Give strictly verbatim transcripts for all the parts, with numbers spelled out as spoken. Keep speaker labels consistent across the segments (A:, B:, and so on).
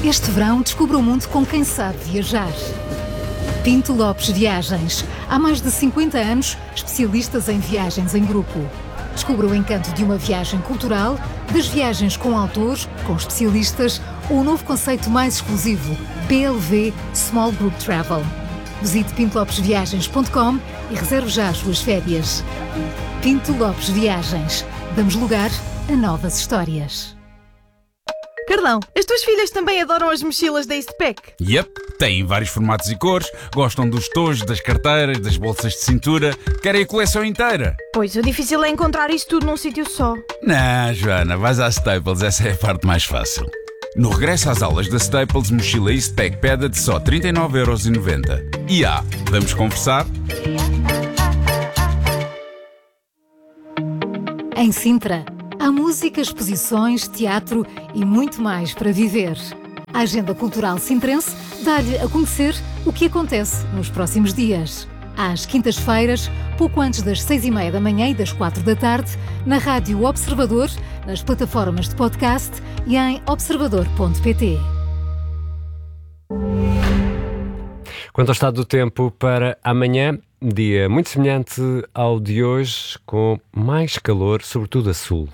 A: Este verão descubra o mundo com quem sabe viajar. Pinto Lopes Viagens. Há mais de cinquenta anos, especialistas em viagens em grupo. Descubra o encanto de uma viagem cultural, das viagens com autores, com especialistas, ou o novo conceito mais exclusivo, P L V Small Group Travel. Visite pinto lopes viagens ponto com e reserve já as suas férias. Pinto Lopes Viagens. Damos lugar a novas histórias.
B: Carlão, as tuas filhas também adoram as mochilas da Eastpak?
C: Yep, têm vários formatos e cores, gostam dos tojos, das carteiras, das bolsas de cintura, querem a coleção inteira.
B: Pois, o difícil é encontrar isso tudo num sítio só.
C: Não, Joana, vais à Staples, essa é a parte mais fácil. No regresso às aulas da Staples, mochila Eastpak Peda de só trinta e nove euros e noventa. E ah, vamos conversar?
A: Em Sintra, há música, exposições, teatro e muito mais para viver. A Agenda Cultural Sintrense dá-lhe a conhecer o que acontece nos próximos dias. Às quintas-feiras, pouco antes das seis e meia da manhã e das quatro da tarde, na Rádio Observador, nas plataformas de podcast e em observador ponto pt.
D: Quanto ao estado do tempo para amanhã, dia muito semelhante ao de hoje, com mais calor, sobretudo a sul.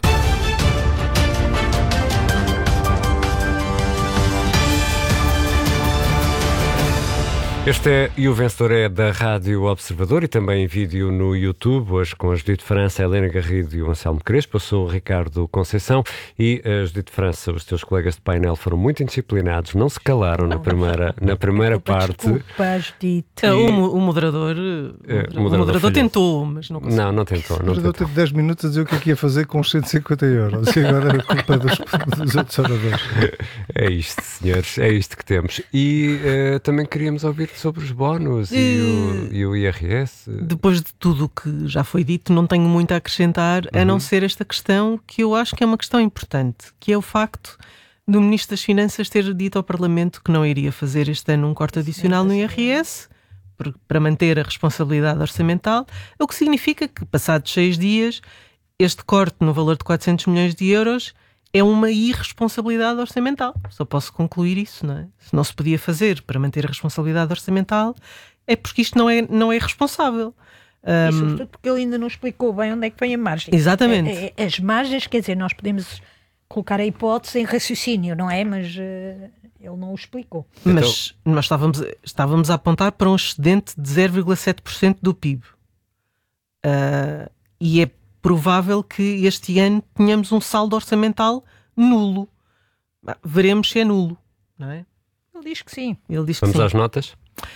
D: Este é e o vencedor é da Rádio Observador e também em vídeo no YouTube, hoje com a Judite França, a Helena Garrido e o Anselmo Crespo. Eu sou o Ricardo Conceição e a Judite França, os teus colegas de painel foram muito indisciplinados, não se calaram na primeira, na primeira parte.
B: Desculpa, Judite. O, o moderador,
D: É,
B: o moderador, moderador tentou, mas não conseguiu.
D: Não, não tentou. Não
E: O moderador teve dez minutos a dizer o que é que ia fazer com os cento e cinquenta euros e agora era culpa dos, dos outros oradores.
D: É isto, senhores, é isto que temos. E uh, também queríamos ouvir sobre os bónus e, uh, o, e o I R S.
B: Depois de tudo o que já foi dito, não tenho muito a acrescentar, uhum. a não ser esta questão que eu acho que é uma questão importante, que é o facto do Ministro das Finanças ter dito ao Parlamento que não iria fazer este ano um corte adicional no I R S para manter a responsabilidade orçamental, o que significa que, passados seis dias, este corte no valor de quatrocentos milhões de euros é uma irresponsabilidade orçamental. Só posso concluir isso, não é? Se não se podia fazer para manter a responsabilidade orçamental, é porque isto não é, não é responsável.
F: E sobretudo porque ele ainda não explicou bem onde é que vem a margem.
B: Exatamente.
F: As margens, quer dizer, nós podemos colocar a hipótese em raciocínio, não é? Mas uh, ele não o explicou.
B: Mas então, nós estávamos, estávamos a apontar para um excedente de zero vírgula sete por cento do P I B. Uh, e é provável que este ano tenhamos um saldo orçamental nulo. Veremos se é nulo, não é?
F: Ele diz que sim.
B: Ele diz que
D: Vamos
B: sim.
D: às notas?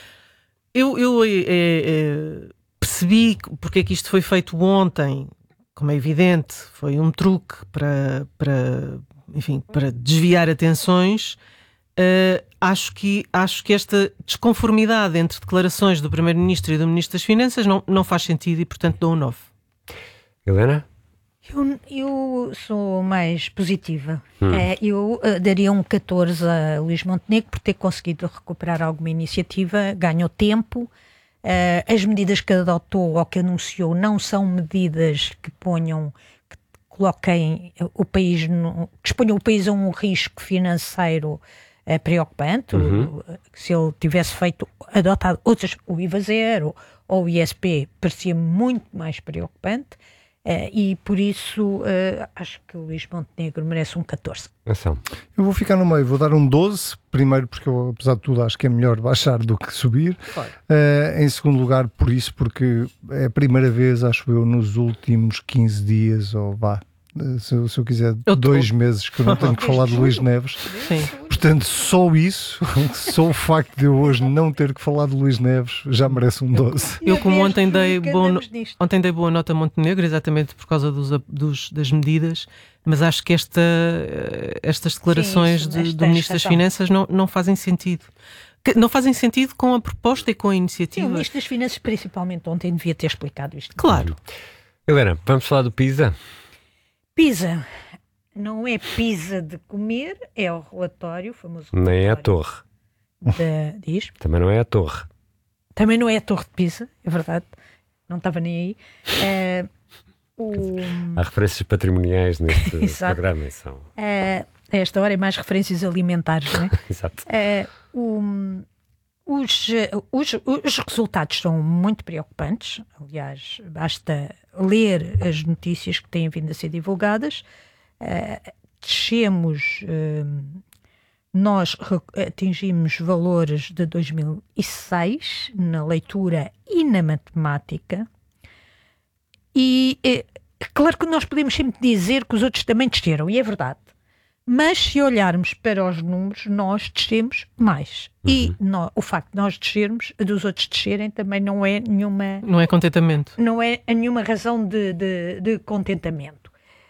B: Eu, eu é, é, percebi porque é que isto foi feito ontem, como é evidente, foi um truque para, para, enfim, para desviar atenções. Uh, acho, que, acho que esta desconformidade entre declarações do Primeiro-Ministro e do Ministro das Finanças não, não faz sentido e, portanto, dou um nove.
D: Helena?
F: Eu, eu sou mais positiva.
D: Hum.
F: É, eu uh, daria um catorze a Luís Montenegro por ter conseguido recuperar alguma iniciativa, ganhou tempo. Uh, as medidas que adotou ou que anunciou não são medidas que ponham, que coloquem o país, no, que exponham o país a um risco financeiro uh, preocupante.
D: Uhum.
F: Se ele tivesse feito, adotado outras, o I V A zero ou o I S P, parecia muito mais preocupante. Uh, e por isso uh, acho que o Luís Montenegro merece um catorze.
D: Ação.
E: Eu vou ficar no meio, vou dar um doze, primeiro porque eu, apesar de tudo, acho que é melhor baixar do que subir.
B: Claro.
E: Uh, em segundo lugar, por isso, porque é a primeira vez, acho eu, nos últimos quinze dias, ou vá, se eu, se eu quiser,
B: eu
E: dois meses que eu não tenho que falar de Luís Neves.
B: Sim.
E: Portanto, só isso, só o facto de eu hoje não ter que falar de Luís Neves já merece um doze.
B: Eu, como ontem dei, boa, ontem dei boa nota a Montenegro, exatamente por causa dos, dos, das medidas, mas acho que esta, estas declarações
F: Sim,
B: de, do Ministro das Finanças não, não fazem sentido. Não fazem sentido com a proposta e com a iniciativa.
F: Sim, o Ministro das Finanças, principalmente ontem, devia ter explicado isto.
B: Claro.
D: Helena, vamos falar do PISA?
F: PISA. Não é PISA de comer, é o relatório, o famoso relatório.
D: Nem é a torre.
F: De, diz?
D: Também não é a torre.
F: Também não é a torre de Pisa, é verdade. Não estava nem aí. Uh, o...
D: Há referências patrimoniais neste programa. São...
F: Uh, a esta hora é mais referências alimentares, não é?
D: Exato.
F: Uh, um, os, os, os resultados são muito preocupantes. Aliás, basta ler as notícias que têm vindo a ser divulgadas. Uh, descemos, uh, nós atingimos valores de dois mil e seis na leitura e na matemática. E é claro que nós podemos sempre dizer que os outros também desceram, e é verdade. Mas se olharmos para os números, nós descemos mais. Uhum. E no, o facto de nós descermos, dos outros descerem, também não é nenhuma...
B: Não é contentamento.
F: Não é nenhuma razão de, de, de contentamento.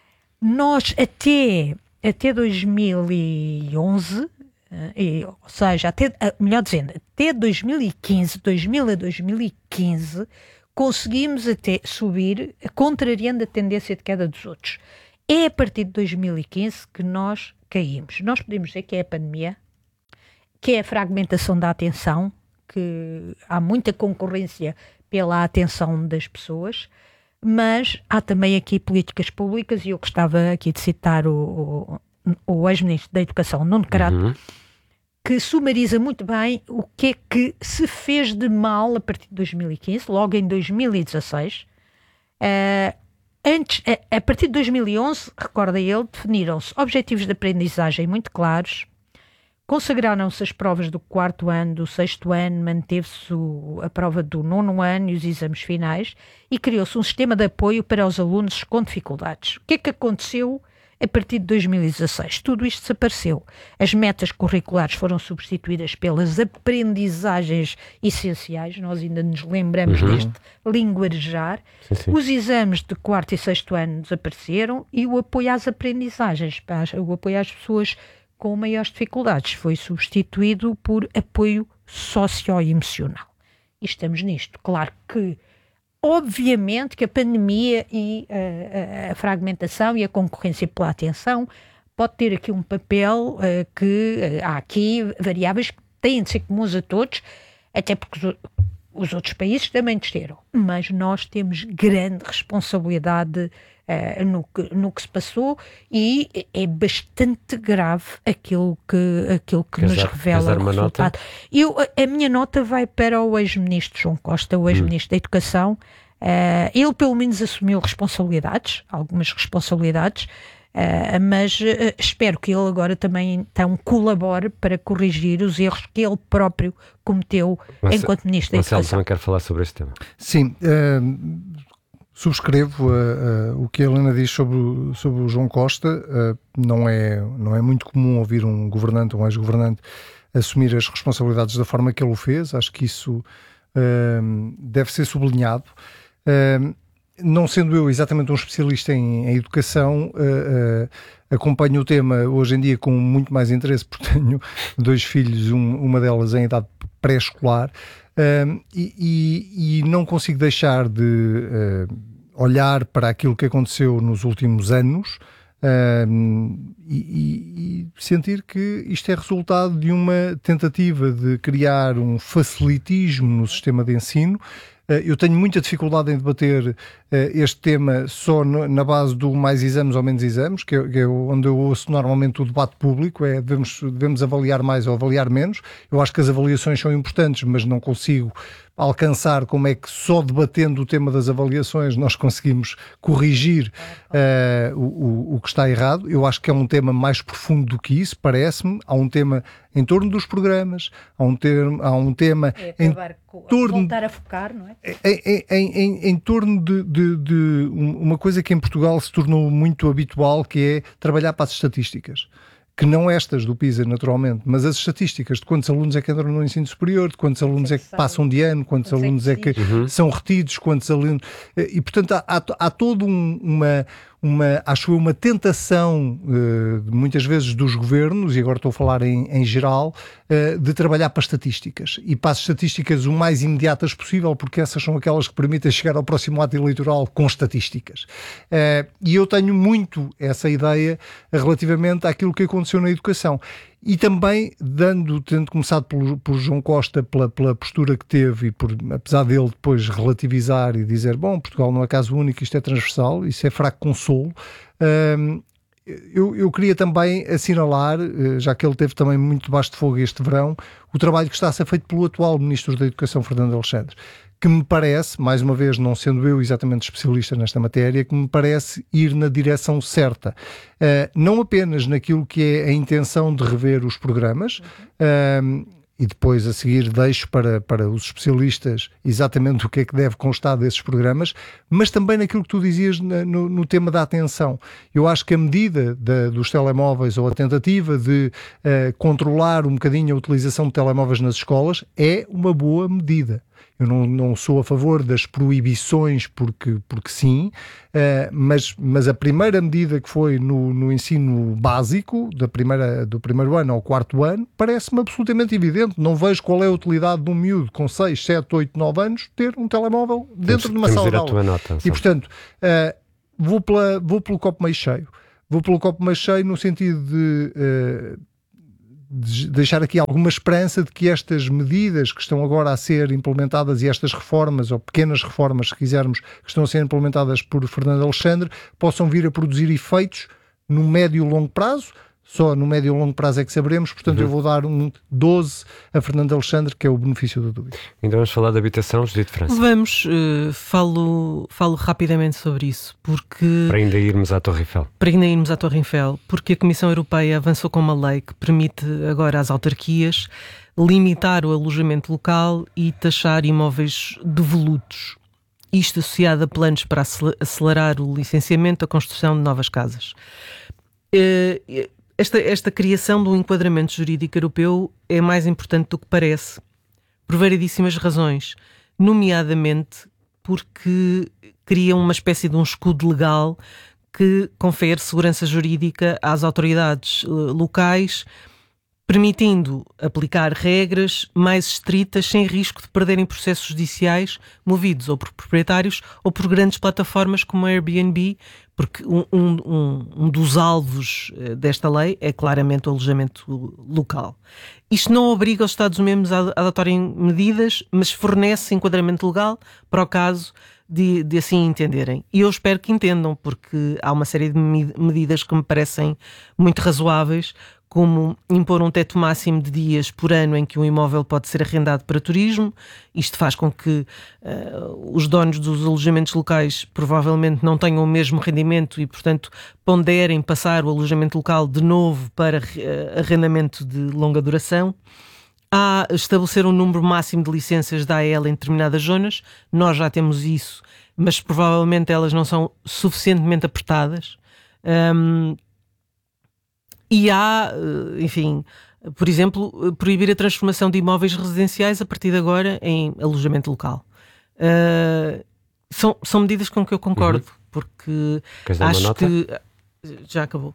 F: Nós até, até dois mil e onze, e, ou seja, até, melhor dizendo, até dois mil e quinze, dois mil a dois mil e quinze, conseguimos até subir, contrariando a tendência de queda dos outros. É a partir de dois mil e quinze que nós caímos. Nós podemos dizer que é a pandemia, que é a fragmentação da atenção, que há muita concorrência pela atenção das pessoas, mas há também aqui políticas públicas, e eu gostava aqui de citar o, o, o ex-ministro da Educação, Nuno Crato, uhum. que sumariza muito bem o que é que se fez de mal a partir de dois mil e quinze, logo em dois mil e dezasseis. Uh, antes, a, a partir de dois mil e onze, recorda ele, definiram-se objetivos de aprendizagem muito claros, consagraram-se as provas do quarto ano, do sexto ano, manteve-se o, a prova do nono ano e os exames finais, e criou-se um sistema de apoio para os alunos com dificuldades. O que é que aconteceu a partir de dois mil e dezasseis? Tudo isto desapareceu. As metas curriculares foram substituídas pelas aprendizagens essenciais, nós ainda nos lembramos uhum. deste linguajar. Sim, sim. Os exames de quarto e sexto ano desapareceram, e o apoio às aprendizagens, o apoio às pessoas com maiores dificuldades, foi substituído por apoio socioemocional. E estamos nisto. Claro que obviamente que a pandemia e a, a, a fragmentação e a concorrência pela atenção pode ter aqui um papel uh, que uh, há aqui variáveis que têm de ser comuns a todos, até porque os, os outros países também desceram. Mas nós temos grande responsabilidade uh, no, que, no que se passou, e é bastante grave aquilo que, aquilo que nos dar, revela o resultado. Eu, a, a minha nota vai para o ex-ministro João Costa, o ex-ministro hum. da Educação. Uh, ele pelo menos assumiu responsabilidades, algumas responsabilidades, uh, mas uh, espero que ele agora também então colabore para corrigir os erros que ele próprio cometeu mas, enquanto Ministro da Educação.
D: Marcelo também quer falar sobre este tema.
E: Sim, uh, subscrevo uh, uh, o que a Helena diz sobre o, sobre o João Costa. Uh, não, é, não é muito comum ouvir um governante, um ex-governante, assumir as responsabilidades da forma que ele o fez. Acho que isso uh, deve ser sublinhado. Uh, não sendo eu exatamente um especialista em, em educação, uh, uh, acompanho o tema hoje em dia com muito mais interesse, porque tenho dois filhos, um, uma delas em idade pré-escolar, uh, e, e, e não consigo deixar de uh, olhar para aquilo que aconteceu nos últimos anos uh, e, e, e sentir que isto é resultado de uma tentativa de criar um facilitismo no sistema de ensino. Eu tenho muita dificuldade em debater uh, este tema só no, na base do mais exames ou menos exames, que é, que é onde eu ouço normalmente o debate público, é devemos, devemos avaliar mais ou avaliar menos. Eu acho que as avaliações são importantes, mas não consigo alcançar como é que só debatendo o tema das avaliações nós conseguimos corrigir uh, o, o que está errado. Eu acho que é um tema mais profundo do que isso, parece-me. Há um tema em torno dos programas, há um, termo, há um tema
F: é
E: em
F: torno... voltar a focar, não é?
E: Em, em, em, em torno de, de, de uma coisa que em Portugal se tornou muito habitual, que é trabalhar para as estatísticas. Que não estas do PISA, naturalmente, mas as estatísticas de quantos alunos é que entram no ensino superior, de quantos alunos é que passam de ano, quantos alunos é que uhum. são retidos, quantos alunos... E, portanto, há, há, há todo um, uma... Uma, acho eu, uma tentação, uh, muitas vezes, dos governos, e agora estou a falar em, em geral, uh, de trabalhar para estatísticas. E para as estatísticas o mais imediatas possível, porque essas são aquelas que permitem chegar ao próximo ato eleitoral com estatísticas. Uh, e eu tenho muito essa ideia relativamente àquilo que aconteceu na educação. E também, dando, tendo começado por, por João Costa, pela, pela postura que teve, e por, apesar dele depois relativizar e dizer, bom, Portugal não é caso único, isto é transversal, isso é fraco consolo, hum, eu, eu queria também assinalar, já que ele teve também muito debaixo de fogo este verão, o trabalho que está a ser feito pelo atual Ministro da Educação, Fernando Alexandre, que me parece, mais uma vez, não sendo eu exatamente especialista nesta matéria, que me parece ir na direção certa. Uh, não apenas naquilo que é a intenção de rever os programas, uh, e depois a seguir deixo para, para os especialistas exatamente o que é que deve constar desses programas, mas também naquilo que tu dizias na, no, no tema da atenção. Eu acho que a medida da, dos telemóveis, ou a tentativa de uh, controlar um bocadinho a utilização de telemóveis nas escolas, é uma boa medida. Eu não, não sou a favor das proibições porque, porque sim, uh, mas, mas a primeira medida que foi no, no ensino básico, da primeira, do primeiro ano ao quarto ano, parece-me absolutamente evidente. Não vejo qual é a utilidade de um miúdo com seis, sete, oito, nove anos ter um telemóvel dentro
D: temos,
E: de uma sala de aula.
D: Nota,
E: e, portanto, uh, vou, pela, vou pelo copo meio cheio. Vou pelo copo meio cheio no sentido de... Uh, de deixar aqui alguma esperança de que estas medidas que estão agora a ser implementadas e estas reformas, ou pequenas reformas, se quisermos, que estão a ser implementadas por Fernando Alexandre, possam vir a produzir efeitos no médio e longo prazo. Só no médio e longo prazo é que saberemos, portanto uhum. eu vou dar um doze a Fernando Alexandre, que é o benefício da dúvida.
D: Então vamos falar de habitação, Judite França.
B: Vamos, uh, falo, falo rapidamente sobre isso, porque...
D: Para ainda irmos à Torre Eiffel.
B: Para ainda irmos à Torre Eiffel, porque a Comissão Europeia avançou com uma lei que permite agora às autarquias limitar o alojamento local e taxar imóveis devolutos. Isto associado a planos para acelerar o licenciamento da construção de novas casas. Uh, Esta, esta criação do enquadramento jurídico europeu é mais importante do que parece, por variedíssimas razões, nomeadamente porque cria uma espécie de um escudo legal que confere segurança jurídica às autoridades uh, locais, permitindo aplicar regras mais estritas sem risco de perderem processos judiciais movidos ou por proprietários ou por grandes plataformas como a Airbnb, porque um, um, um dos alvos desta lei é claramente o alojamento local. Isto não obriga os Estados-membros a adotarem medidas, mas fornece enquadramento legal para o caso de, de assim entenderem. E eu espero que entendam, porque há uma série de medidas que me parecem muito razoáveis, como impor um teto máximo de dias por ano em que um imóvel pode ser arrendado para turismo. Isto faz com que uh, os donos dos alojamentos locais provavelmente não tenham o mesmo rendimento e, portanto, ponderem passar o alojamento local de novo para uh, arrendamento de longa duração. Há estabelecer um número máximo de licenças da A E L em determinadas zonas. Nós já temos isso, mas provavelmente elas não são suficientemente apertadas. Um, E há, enfim, por exemplo, proibir a transformação de imóveis residenciais a partir de agora em alojamento local. Uh, são, são medidas com que eu concordo, uhum. porque acho que... Já acabou.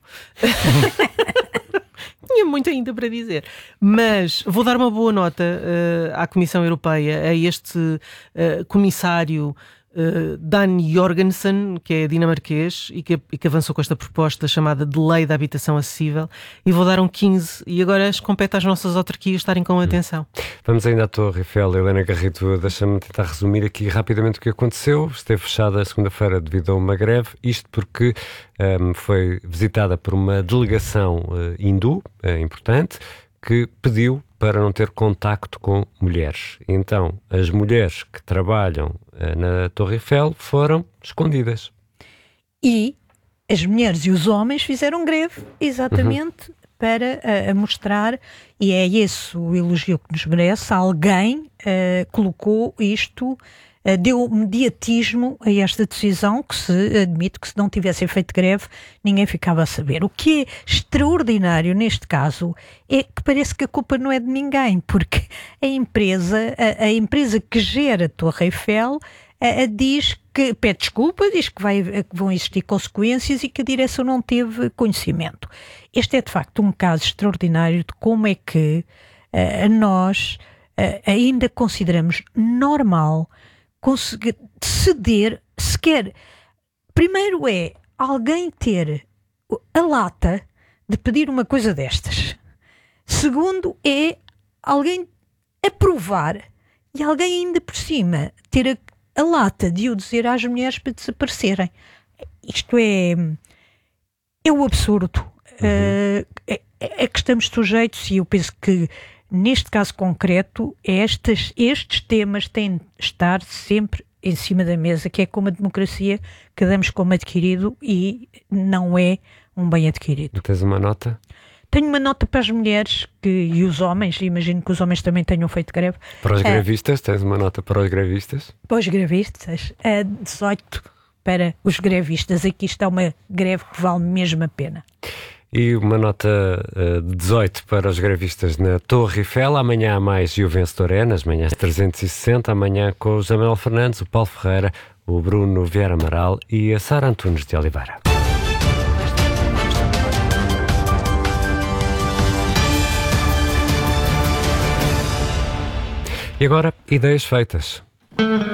B: Tinha muito ainda para dizer. Mas vou dar uma boa nota uh, à Comissão Europeia, a este uh, comissário Uh, Dan Jorgensen, que é dinamarquês e que, e que avançou com esta proposta chamada de Lei da Habitação Acessível, e vou dar um quinze, e agora compete às nossas autarquias estarem com atenção.
D: Vamos ainda à Torre Eiffel. Helena Garrido, deixa-me tentar resumir aqui rapidamente o que aconteceu. Esteve fechada segunda-feira devido a uma greve, isto porque um, foi visitada por uma delegação uh, hindu, uh, importante, que pediu para não ter contacto com mulheres. Então, as mulheres que trabalham uh, na Torre Eiffel foram escondidas.
F: E as mulheres e os homens fizeram greve, exatamente, uhum. para uh, mostrar, e é esse o elogio que nos merece, alguém uh, colocou isto, uh, deu mediatismo a esta decisão, que se admite que se não tivessem feito greve, ninguém ficava a saber. O que é extraordinário neste caso é que parece que a culpa não é de ninguém, porque a empresa, a, a empresa que gera a Torre Eiffel a, a diz que, pede desculpa, diz que, vai, que vão existir consequências e que a direção não teve conhecimento. Este é de facto um caso extraordinário de como é que uh, nós uh, ainda consideramos normal conseguir ceder sequer. Primeiro é alguém ter a lata de pedir uma coisa destas. Segundo é alguém aprovar e alguém ainda por cima ter a, a lata de o dizer às mulheres para desaparecerem. Isto é, É o absurdo.
D: Uhum.
F: Uh, é, é que estamos sujeitos, e eu penso que neste caso concreto, estes, estes temas têm de estar sempre em cima da mesa, que é como a democracia que damos como adquirido e não é um bem adquirido.
D: Tens uma nota?
F: Tenho uma nota para as mulheres que, e os homens, imagino que os homens também tenham feito greve.
D: Para os
F: uh,
D: grevistas, tens uma nota para os grevistas?
F: Para os grevistas, uh, dezoito para os grevistas. Aqui está uma greve que vale mesmo a pena.
D: E uma nota uh, de dezoito para os grevistas na Torre Eiffel. Amanhã há mais E o Vencedor é, nas manhãs trezentos e sessenta. Amanhã com o José Manuel Fernandes, o Paulo Ferreira, o Bruno Vieira Amaral e a Sara Antunes de Oliveira. E agora, ideias feitas.